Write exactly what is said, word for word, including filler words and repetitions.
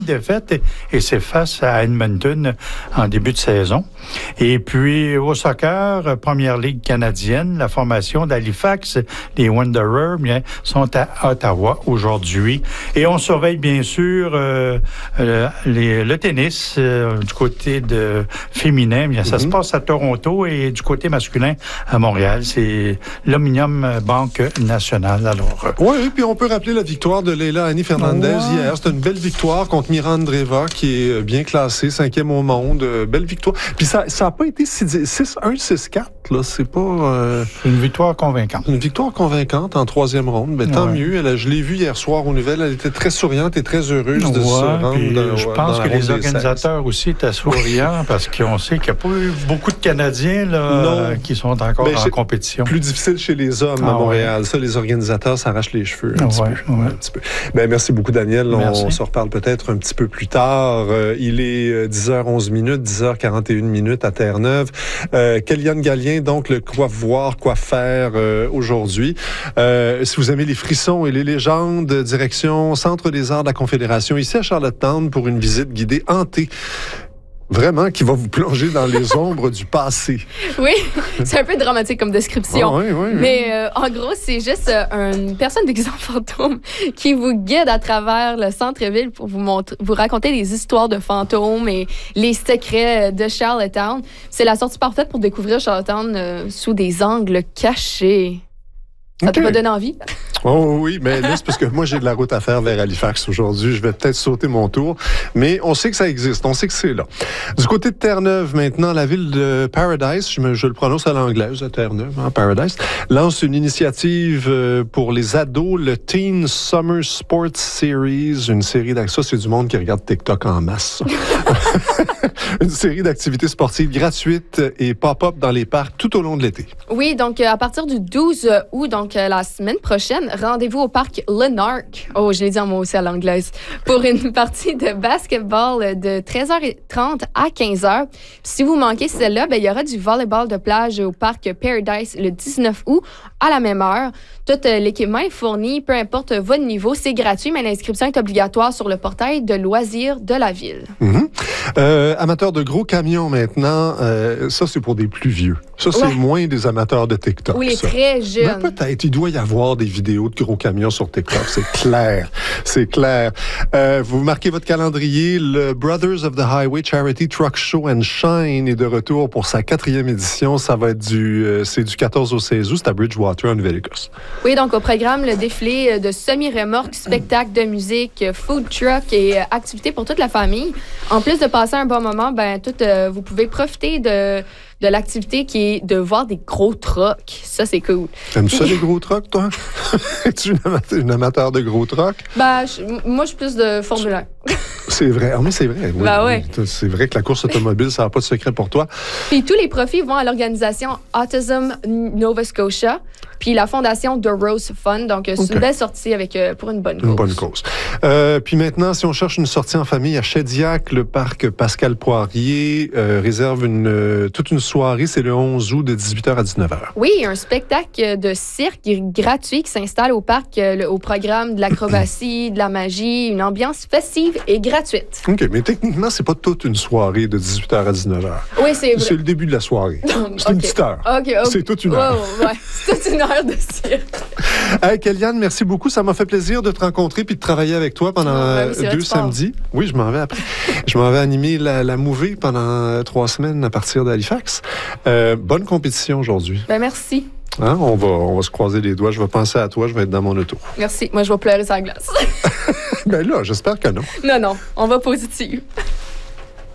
défaite et, et c'est face à Edmonton en début de saison. Et puis au soccer, première ligue canadienne, la formation d'Halifax, les Wanderers, bien, sont à Ottawa aujourd'hui. Et on surveille bien sûr euh, euh, les, le tennis euh, du côté de féminin. Bien, ça mm-hmm. se passe à Toronto et du côté masculin à Montréal. C'est l'Omnium Banque Nationale. Alors, euh, oui, puis on peut rappeler la victoire de Leila Annie Fernandez ouais. hier. C'était une belle victoire contre Miranda Andreeva, qui est bien classée, cinquième au monde. Belle victoire. Puis ça n'a pas été six un, six quatre, là. C'est pas... Euh... Une victoire convaincante. Une victoire convaincante en troisième ronde. Mais tant ouais. mieux. Elle, je l'ai vue hier soir aux nouvelles. Elle était très souriante et très heureuse ouais, de se rendre dans, je pense dans que les organisateurs aussi étaient souriants parce qu'on sait qu'il n'y a pas eu beaucoup de Canadiens là, euh, qui sont encore ben, en compétition. Plus difficile chez les hommes ah, à Montréal. Ouais. Ça, les organisateurs s'arrachent les cheveux un, ouais, petit, peu, ouais. un petit peu. Ben, merci beaucoup, Daniel. Merci. On se reparle peut-être un petit peu plus tard. Euh, il est dix heures onze minutes, dix heures quarante et une minutes à Terre-Neuve. Euh, Kéliane Gallien, donc, le quoi voir, quoi faire euh, aujourd'hui. Euh, si vous aimez les frissons et les légendes, direction Centre des arts de la Confédération, ici à Charlottetown, pour une visite guidée hantée. Vraiment, qui va vous plonger dans les ombres du passé. Oui, c'est un peu dramatique comme description. Ah, oui, oui, oui. Mais euh, en gros, c'est juste euh, une personne déguisée en fantôme qui vous guide à travers le centre-ville pour vous, montrer, vous raconter les histoires de fantômes et les secrets de Charlottetown. C'est la sortie parfaite pour découvrir Charlottetown euh, sous des angles cachés. Ça okay. t'a pas donné envie? Oh oui, mais là, c'est parce que moi, j'ai de la route à faire vers Halifax aujourd'hui. Je vais peut-être sauter mon tour, mais on sait que ça existe. On sait que c'est là. Du côté de Terre-Neuve, maintenant, la ville de Paradise, je, me, je le prononce à l'anglaise, à Terre-Neuve, hein, Paradise, lance une initiative pour les ados, le Teen Summer Sports Series, une série d'activités. Ça, c'est du monde qui regarde TikTok en masse. Une série d'activités sportives gratuites et pop-up dans les parcs tout au long de l'été. Oui, donc à partir du douze août, donc la semaine prochaine, rendez-vous au parc Lanark. Oh, je l'ai dit en mot aussi à l'anglaise. Pour une partie de basketball de treize heures trente à quinze heures. Si vous manquez celle-là, ben, il y aura du volleyball de plage au parc Paradise le dix-neuf août à la même heure. Tout l'équipement est fourni, peu importe votre niveau. C'est gratuit, mais l'inscription est obligatoire sur le portail de loisirs de la ville. Mm-hmm. Euh, amateurs de gros camions maintenant, euh, ça c'est pour des plus vieux. Ça c'est ouais. moins des amateurs de TikTok. Ou les ça. très jeunes. Ben, peut-être, il doit y avoir des vidéos de gros camions sur TikTok, c'est clair, c'est clair. Euh, vous marquez votre calendrier, le Brothers of the Highway Charity Truck Show and Shine est de retour pour sa quatrième édition. Ça va être du, euh, c'est du quatorze au seize août, c'est à Bridgewater, en Nouvelle-Écosse. Oui, donc au programme, le défilé de semi-remorques, spectacles de musique, food truck et euh, activités pour toute la famille. En plus de passer un bon moment, ben tout, euh, vous pouvez profiter de, de l'activité qui est de voir des gros trucks. Ça, c'est cool. T'aimes ça, les gros trucks, toi? Es-tu une amateur, une amateur de gros trucks? Ben, je, moi, je suis plus de Formule un. C'est vrai. Ah, mais c'est vrai. Oui, ben ouais. oui. C'est vrai que la course automobile, ça n'a pas de secret pour toi. Puis tous les profits vont à l'organisation Autism Nova Scotia, puis la fondation The Rose Fund. Donc, c'est okay. une belle sortie avec, euh, pour une bonne cause. Une bonne cause. Euh, puis maintenant, si on cherche une sortie en famille à Shediac, le parc Pascal Poirier euh, réserve une, euh, toute une soirée. C'est le onze août de dix-huit heures à dix-neuf heures. Oui, un spectacle de cirque gratuit qui s'installe au parc euh, le, au programme de l'acrobatie, de la magie, une ambiance festive et gratuite. OK, mais techniquement, c'est pas toute une soirée de dix-huit heures à dix-neuf heures. Oui, c'est vrai. C'est le début de la soirée. C'est okay. une petite heure. Okay, okay. C'est toute une heure. Oh, ouais, c'est toute une heure de cirque. Hey, Kéliane, merci beaucoup. Ça m'a fait plaisir de te rencontrer puis de travailler avec toi pendant oh, oui, deux samedis. Oui, je m'en vais après. Je m'en vais animer la, la Mouvée pendant trois semaines à partir d'Halifax. Euh, bonne compétition aujourd'hui. Ben merci. Hein? On va, on va se croiser les doigts. Je vais penser à toi. Je vais être dans mon auto. Merci. Moi, je vais pleurer sur la glace. Ben là, j'espère que non. Non, non. On va positif.